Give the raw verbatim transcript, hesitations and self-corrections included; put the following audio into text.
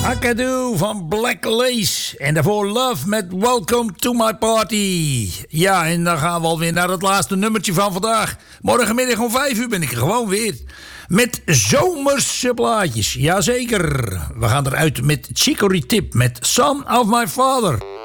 Akadu van Black Lace. En daarvoor Love met Welcome to my party. Ja, en dan gaan we alweer naar het laatste nummertje van vandaag. Morgenmiddag om vijf uur ben ik er gewoon weer. Met zomerse plaatjes. Jazeker. We gaan eruit met Chicory Tip met Son of My Father.